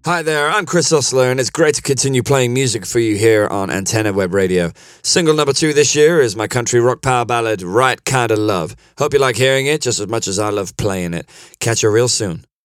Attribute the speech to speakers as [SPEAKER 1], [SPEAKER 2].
[SPEAKER 1] Hi there, I'm Chris Usler, and it's great to continue playing music for you here on Antenna Web Radio. Single number 2 this year is my country rock power ballad, Right Kinda Love. Hope you like hearing it just as much as I love playing it. Catch you real soon.